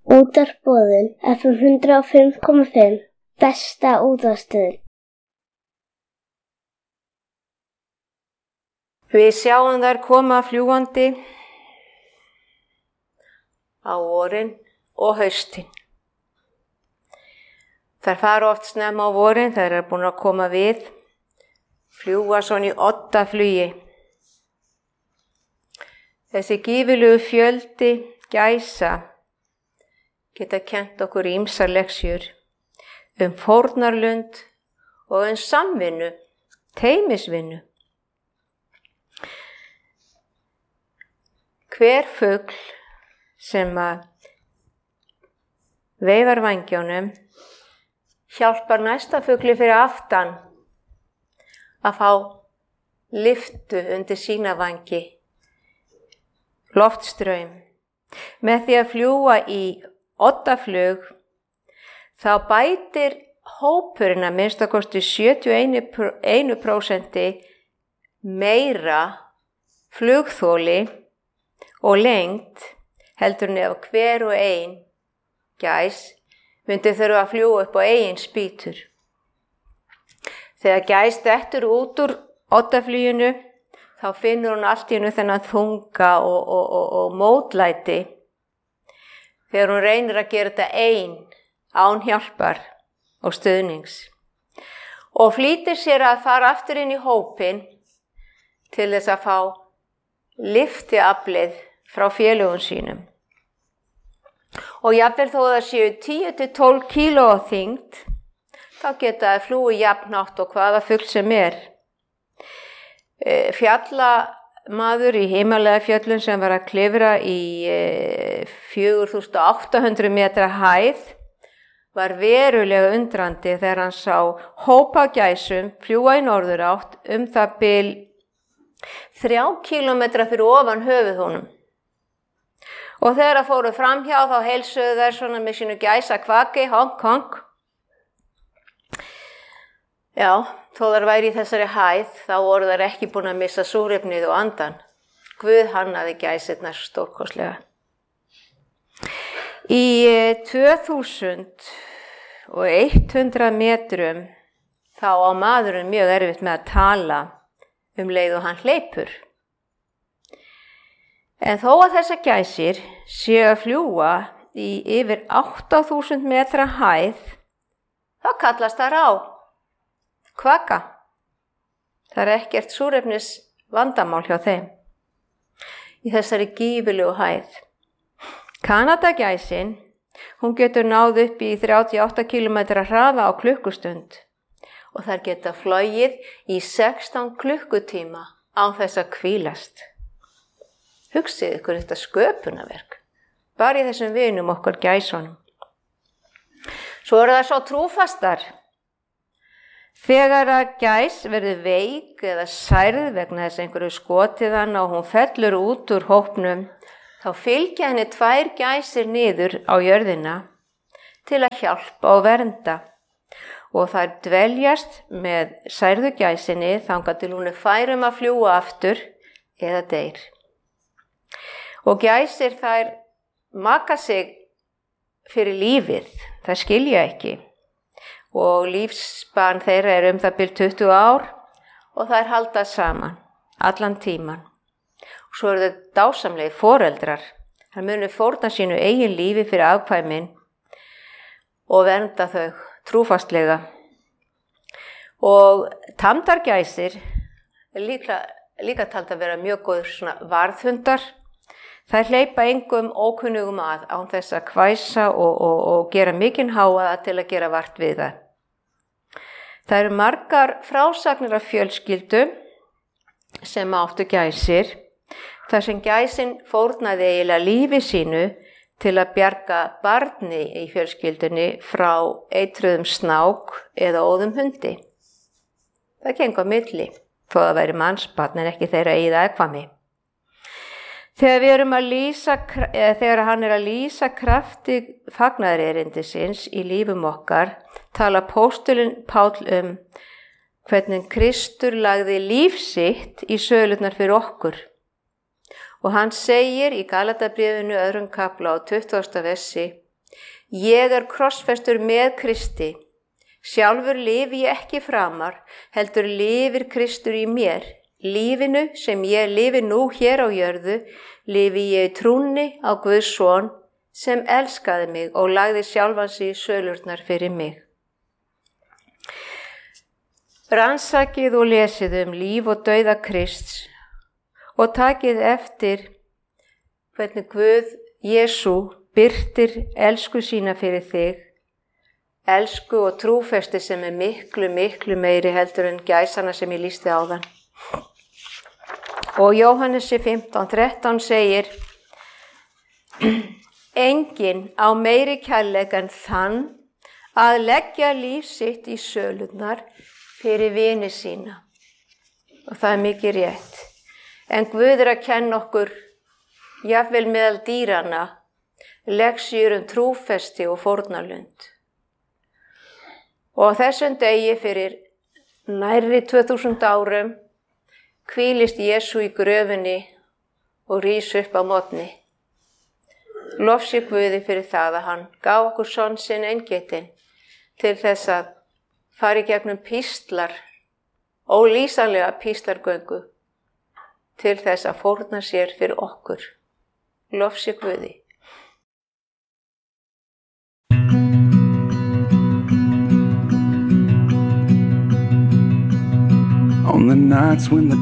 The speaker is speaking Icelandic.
Útvarpsboðun FM 105,5 besta útvarpsstöðin. Við sjáum þær koma fljúgandi á vorin og haustin. Þær fara oft snemma á vorin, þær eru búin að koma við, fljúga svona í oddaflugi. Þessi gífurlegu fjöldi gæsa geta kennt okkur ýmsar lexjur fórnarlund og samvinnu, teymisvinnu. Hver fugl sem veifar vængjónum hjálpar næsta fugli fyrir aftan að fá lyftu undir sína vængi, loftstraum. Með því að fljúga í oddaflug þá bætir hópurinn að minnsta kosti 71% meira flugþoli og lengd heldur en ef hver og ein gæs myndi þurfa að fljúga upp á eigin spýtur. Þegar gæs dettur út úr oddafluginu þá finnur hún allt í einu þennan þunga og mótlæti þegar hún reynir að gera þetta ein án hjálpar og stuðnings og flýtir sér að fara aftur inn í hópinn til þess að fá lyftiaflið frá félögum sínum. Og jafnvel þó það séu 10-12 kíló á þyngd, þá geta það flúið jafnhátt og hvaða fugl sem er. Fjallamaður í Himalajafjöllum sem var að klifra í 4800 metra hæð var verulega undrandi þegar hann sá hópa gæsum fljúga í norðurátt það bil 3 kílómetra fyrir ofan höfuð honum. Og þegar það fóru framhjá þá heilsuðu þær svona með sínu gæsa kvaki, honk, honk. Já, þó þær væri í þessari hæð, þá voru þær ekki búin að missa súrefnið og andan. Guð hannaði gæsirnar stórkostlega. Í 2100 metrum þá á maðurinn mjög erfitt með að tala leið og hann hleypur. En þó að þessar gæsir séu að fljúga í yfir 8000 metra hæð, þá kallast það rá. Kvaka. Það er ekkert súrefnis vandamál hjá þeim í þessari gífurlegu hæð. Kanadagæsin, hún getur náð upp í 38 km hraða á klukkustund og þær geta flogið í 16 klukkutíma án þess að hvílast. Hugsið ykkur þetta sköpunarverk, bara í þessum vinum okkar gæsunum. Svo eru það svo trúfastar. Þegar að gæs verður veik eða særð vegna þess einhverju skotið hana og hún fellur út úr hópnum, þá fylgja henni 2 gæsir niður á jörðina til að hjálpa og vernda. Og þær dveljast með særðu gæsinni þangað til hún fær að fljúga aftur eða deyr. Og gæsir þær maka sig fyrir lífið, þær skilja ekki. Og lífsbarn þeirra er það bil 20 ár og þær halda saman allan tíman. Og svo eru þau dásamlegir foreldrar. Þær munu fórna sínu eigin lífi fyrir afkvæmin og vernda þau trúfastlega. Og tamdargæsir er líka tald að vera mjög góður svona varðhundar. Þær hleypa engum ókunnugum að án þess að hvæsa og gera mikinn hávaða til að gera vart við það. Það eru margar frásagnir af fjölskyldum sem áttu gæsir, þar sem gæsin fórnaði eiginlega lífi sínu til að bjarga barni í fjölskyldunni frá eitruðum snák eða óðum hundi. Það gengur á milli, þó það væri mannsbarn en ekki þeirra eigið afkvæmi. Þegar hann er að lýsa krafti fagnaðarerindisins í lífum okkar, tala póstulinn Páll hvernig Kristur lagði líf sitt í sölurnar fyrir okkur. Og hann segir í Galatabréfinu 2. kafla á 20. versi: Ég krossfestur með Kristi. Sjálfur lifi ég ekki framar, heldur lifir Kristur í mér. Lífinu sem ég lifi nú hér á jörðu, lifi ég í trúnni á Guðs son, sem elskaði mig og lagði sjálfan sig í sölurnar fyrir mig. Rannsakið og lesið líf og dauða Krists og takið eftir hvernig Guð Jesú birtir elsku sína fyrir þig, elsku og trúfesti sem miklu, miklu meiri heldur en gæsana sem ég lýsti áðan. Og Jóhannesi 15:13 segir, enginn á meiri kærleik en þann að leggja líf sitt í sölurnar fyrir vini sína. Og það mikið rétt. En Guð að kenna okkur, jafnvel meðal dýrana, leksjur trúfesti og fórnarlund. Og á þessum degi fyrir nærri 2000 árum hvílist Jesú í gröfinni og rís upp á morgni. Lofsi Guði fyrir það að hann gaf okkur son sinn eingetinn til þess að fara í gegnum píslar, ólýsanlega píslargöngu, til þess að fórna sér fyrir okkur. Lofsi Guði. On the nights when the